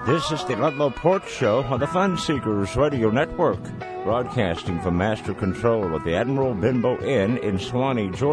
This is the Ludlow Port Show on the Fun Seekers Radio Network, broadcasting from Master Control at the Admiral Benbow Inn in Suwanee, Georgia.